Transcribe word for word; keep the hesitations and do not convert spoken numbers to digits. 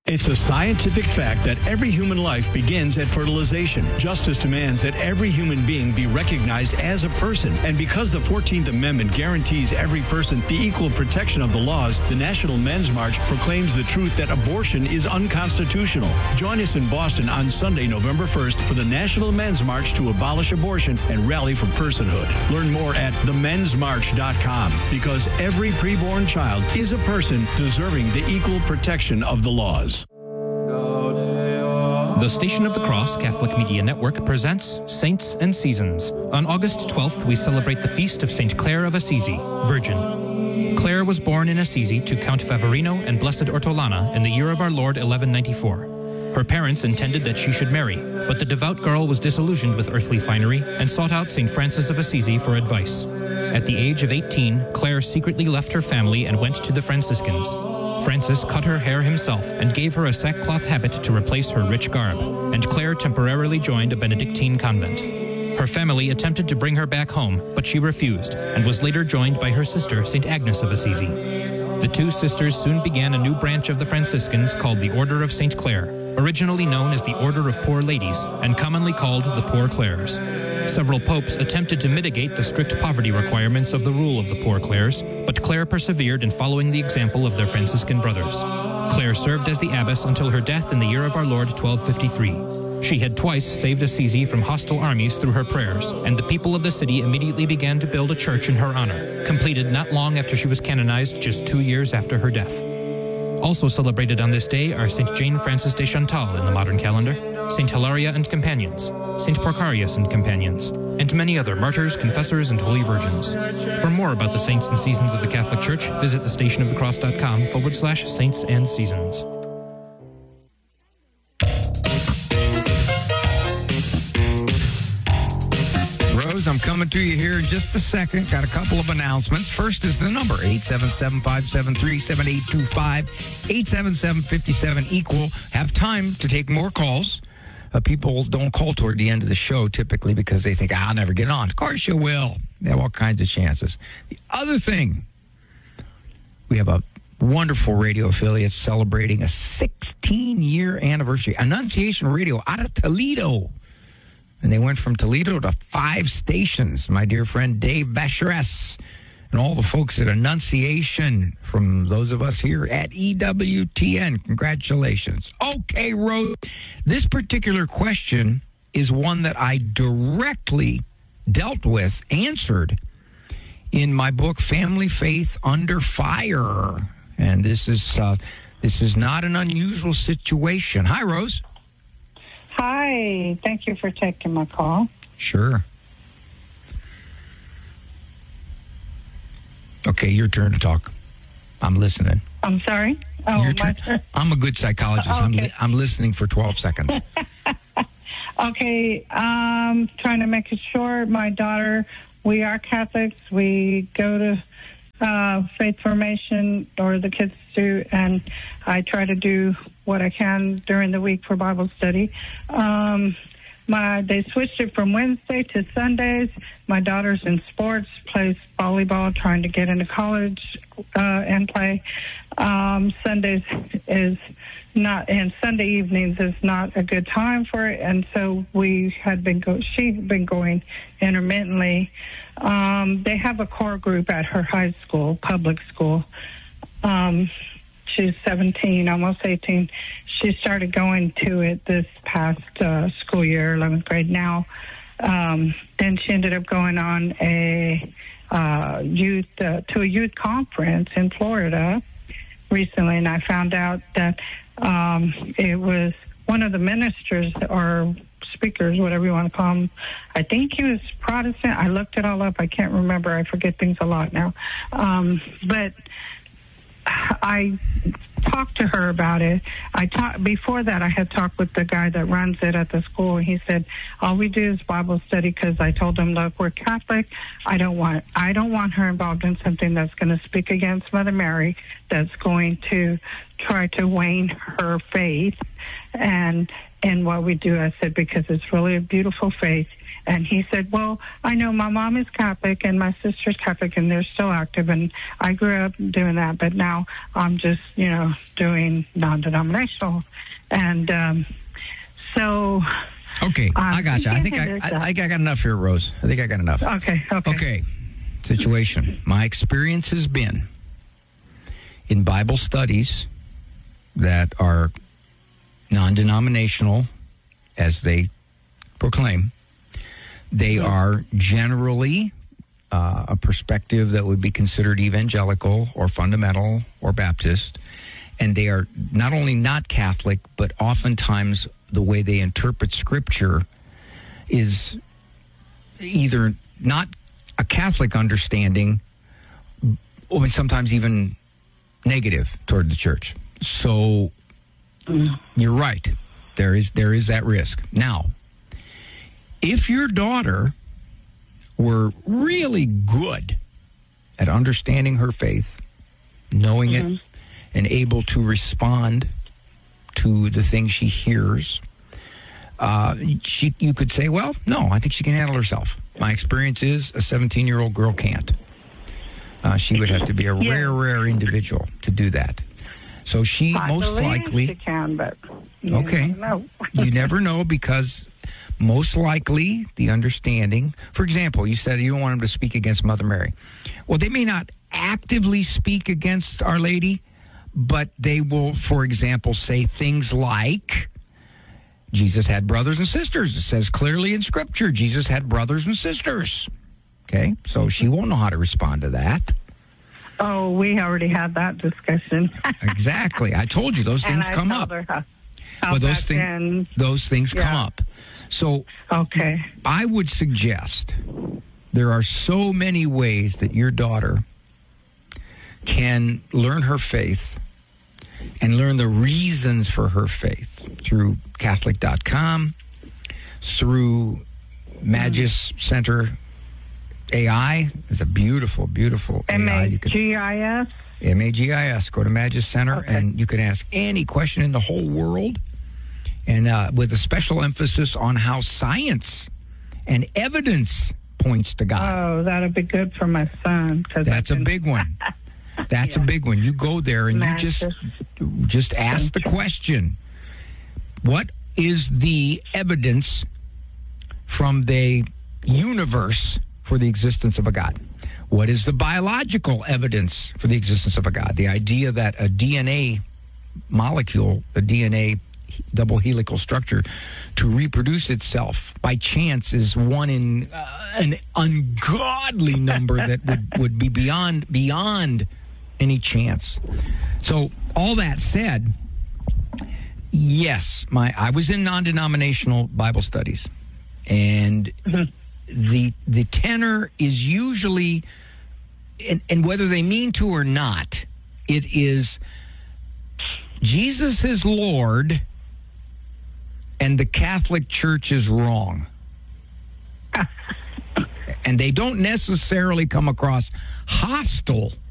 It's a scientific fact that every human life begins at fertilization. Justice demands that every human being be recognized as a person. And because the fourteenth Amendment guarantees every person the equal protection of the laws, the National Men's March proclaims the truth that abortion is unconstitutional. Join us in Boston on Sunday, November first for the National Men's March to abolish abortion and rally for personhood. Learn more at the mens march dot com because every preborn child is a person deserving the equal protection of the laws. The Station of the Cross Catholic Media Network presents Saints and Seasons. On August twelfth, we celebrate the feast of Saint Clare of Assisi, Virgin. Clare was born in Assisi to Count Favorino and Blessed Ortolana in the year of our Lord eleven ninety-four. Her parents intended that she should marry, but the devout girl was disillusioned with earthly finery and sought out Saint Francis of Assisi for advice. At the age of eighteen, Clare secretly left her family and went to the Franciscans. Francis cut her hair himself and gave her a sackcloth habit to replace her rich garb, and Clare temporarily joined a Benedictine convent. Her family attempted to bring her back home, but she refused, and was later joined by her sister, Saint Agnes of Assisi. The two sisters soon began a new branch of the Franciscans called the Order of Saint Clare, originally known as the Order of Poor Ladies, and commonly called the Poor Clares. Several popes attempted to mitigate the strict poverty requirements of the rule of the Poor Clares, but Clare persevered in following the example of their Franciscan brothers. Clare served as the abbess until her death in the year of our Lord twelve fifty-three. She had twice saved Assisi from hostile armies through her prayers, and the people of the city immediately began to build a church in her honor, completed not long after she was canonized, just two years after her death. Also celebrated on this day are Saint Jane Frances de Chantal in the modern calendar, Saint Hilaria and companions, Saint Porcarius and companions, and many other martyrs, confessors, and holy virgins. For more about the saints and seasons of the Catholic Church, visit thestationofthecross.com forward slash saints and seasons. Rose, I'm coming to you here in just a second. Got a couple of announcements. First is the number, eight seven seven, five seven three, seven eight two five, eight seven seven, five seven equal. Have time to take more calls. Uh, people don't call toward the end of the show typically because they think, I'll never get on. Of course you will. They have all kinds of chances. The other thing, we have a wonderful radio affiliate celebrating a sixteen-year anniversary. Annunciation Radio out of Toledo. And they went from Toledo to five stations. My dear friend Dave Vacheres and all the folks at Annunciation, from those of us here at E W T N, congratulations. Okay, Rose, this particular question is one that I directly dealt with, answered in my book, Family Faith Under Fire. And this is uh, this is not an unusual situation. Hi, Rose. Hi. Thank you for taking my call. Sure. Okay, your turn to talk. I'm listening. I'm sorry? Oh, your my turn. turn. I'm a good psychologist. Okay. I'm, li- I'm listening for twelve seconds. Okay, um, trying to make it short. My daughter, we are Catholics. We go to uh, faith formation, or the kids do, and I try to do what I can during the week for Bible study. Um, my they switched it from Wednesday to Sundays. My daughter's in sports, plays volleyball, trying to get into college uh, and play. Um, Sundays is not, and Sunday evenings is not a good time for it, and so we had been go. She's been going intermittently. Um, they have a core group at her high school, public school. Um, she's seventeen, almost eighteen. She started going to it this past uh, school year, eleventh grade now. Um, then she ended up going on a uh, youth uh, to a youth conference in Florida recently, and I found out that um, it was one of the ministers or speakers, whatever you want to call him. I think he was Protestant. I looked it all up. I can't remember. I forget things a lot now. Um, but I talked to her about it. I talked before that. I had talked with the guy that runs it at the school. He said, "All we do is Bible study." Because I told him, "Look, we're Catholic. I don't want I don't want her involved in something that's going to speak against Mother Mary. That's going to try to wane her faith." And and what we do, I said, because it's really a beautiful faith, And he said, well, I know my mom is Catholic and my sister's Catholic, and they're still active, and I grew up doing that, but now I'm just, you know, doing non-denominational. And um, so... Okay, um, I got you. I think I, I, I got enough here, Rose. I think I got enough. Okay, okay. Okay, situation. My experience has been in Bible studies that are non-denominational, as they proclaim. They are generally uh, a perspective that would be considered evangelical or fundamental or Baptist, and they are not only not Catholic, but oftentimes the way they interpret Scripture is either not a Catholic understanding, or sometimes even negative toward the church. So you're right. There is there is that risk. Now, if your daughter were really good at understanding her faith, knowing mm-hmm. it, and able to respond to the things she hears, uh, she, you could say, well, no, I think she can handle herself. My experience is a seventeen-year-old girl can't. Uh, she would have to be a yeah. rare, rare individual to do that. So she I most likely... she can, but you okay. never know. You never know, because most likely the understanding... For example, you said you don't want them to speak against Mother Mary. Well, they may not actively speak against Our Lady, but they will, for example, say things like, Jesus had brothers and sisters. It says clearly in Scripture, Jesus had brothers and sisters. Okay, so she won't know how to respond to that. Oh, we already had that discussion. Exactly. I told you those things come up. How, how well, those, thing, those things yeah. come up. So okay. I would suggest there are so many ways that your daughter can learn her faith and learn the reasons for her faith through Catholic dot com, through Magis Center A I. It's a beautiful, beautiful M A I. A G I S? M A G I S. Go to Magis Center, okay. and you can ask any question in the whole world, and uh, with a special emphasis on how science and evidence points to God. Oh, that'll be good for my son. That's been... a big one. That's yeah. a big one. You go there and Magis. you just just ask the question, what is the evidence from the universe for the existence of a God? What is the biological evidence for the existence of a God? The idea that a D N A molecule, a D N A double helical structure, to reproduce itself by chance is one in uh, an ungodly number that would, would be beyond beyond any chance. So all that said, yes, my I was in non-denominational Bible studies, and mm-hmm. the the tenor is usually, and, and whether they mean to or not, it is Jesus is Lord and the Catholic Church is wrong. And they don't necessarily come across hostile